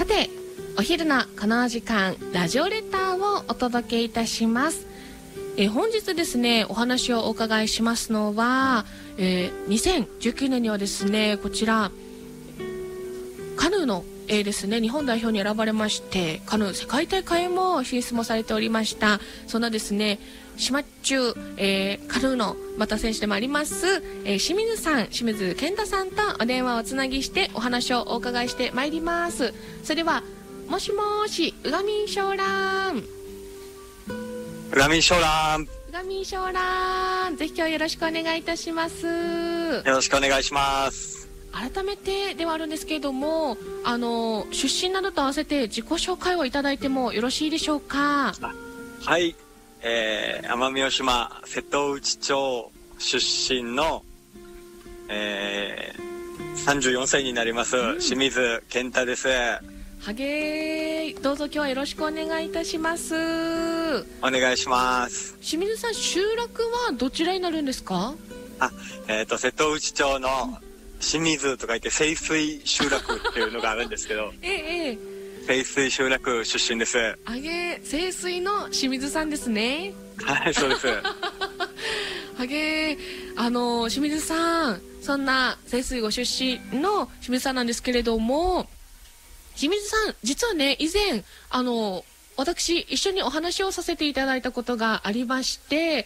さて、お昼のこの時間、ラジオレターをお届けいたします。本日ですね、お話をお伺いしますのは、2019年にはですね、こちらカヌーのですね、日本代表に選ばれまして、カヌー世界大会も進出もされておりました。そんなですね、島中、カヌーのまた選手でもあります、清水健太さんとお電話をつなぎしてお話をお伺いしてまいります。それでは、もしもーし、うがみんしょうらん。 うがみんしょうらん。 うがみんしょうらん。ぜひ今日よろしくお願いいたします。 よろしくお願いします。 改めてではあるんですけれども、出身などと合わせて自己紹介をいただいてもよろしいでしょうか。 はい、奄美大島瀬戸内町出身の、34歳になります、清水健太です。 はげー、どうぞ今日はよろしくお願いいたします。 お願いします。 清水さん、集落はどちらになるんですか？ 瀬戸内町の清水と書いて清水集落っていうのがあるんですけど清水集落出身です。 清水の清水さんですね。 はい、そうです。 はげー、清水さん、そんな清水ご出身の清水さんなんですけれども、清水さん、実はね、以前私一緒にお話をさせていただいたことがありまして、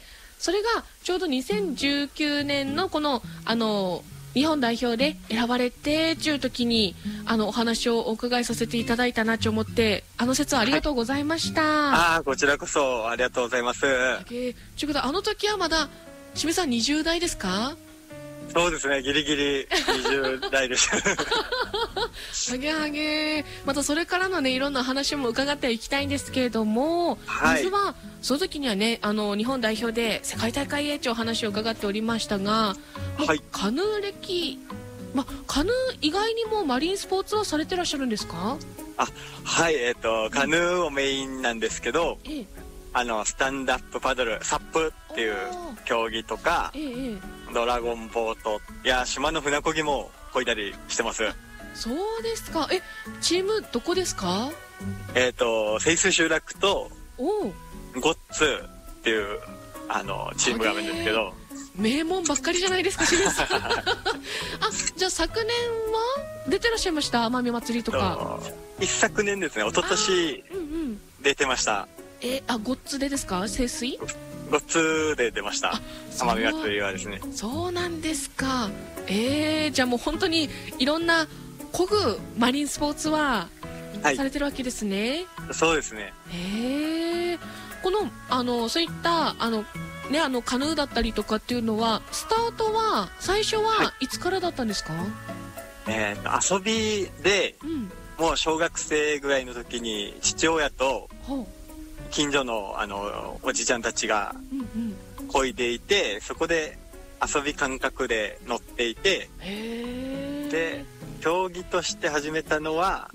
それがちょうど2019年のこの日本代表で選ばれてという時にお話をお伺いさせていただいたなと思って、説はありがとうございました。 はい、こちらこそありがとうございます。 ということで、時はまだ清水さん20代ですか？ そうですね、ギリギリ20代ですはげはげ。またそれからのね、いろんな話も伺っていきたいんですけれども、まずはその時にはね、日本代表で世界大会へという話を伺っておりましたが、カヌー歴、カヌー以外にもマリンスポーツはされてらっしゃるんですか？ はい、カヌーをメインなんですけど、スタンダップパドル、サップっていう競技とか、ドラゴンボートや島の船漕ぎも漕いだりしてます。 そうですか。チームどこですか？ 清水集落とゴッツっていうチームがあるんですけど、 名門ばっかりじゃないですか、清水さん。じゃあ昨年は出てらっしゃいました？奄美祭りとか。 一昨年ですね、一昨年出てました。 ゴッツでですか？清水ゴッツで出ました。奄美祭りはですね。 そうなんですか。じゃあもう本当にいろんな漕ぐマリンスポーツはされてるわけですね。 そうですね。 このそういったカヌーだったりとかっていうのは、スタートは最初はいつからだったんですか？ 遊びで、もう小学生ぐらいの時に父親と近所のおじちゃんたちが漕いでいて、そこで遊び感覚で乗っていて、で競技として始めたのは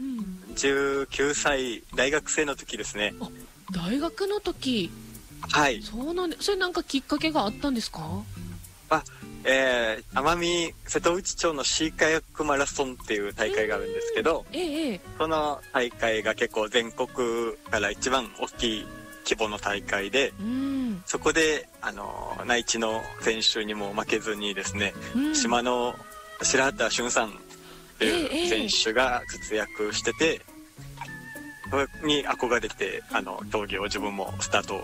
19歳大学生の時ですね。 大学の時。はい。そうなんで、それなんかきっかけがあったんですか？ 奄美瀬戸内町のシーカヤックマラソンっていう大会があるんですけど、その大会が結構全国から一番大きい規模の大会で、そこで内地の選手にも負けずにですね、島の白畑俊さんっていう選手が活躍してて、それに憧れて競技を自分もスタート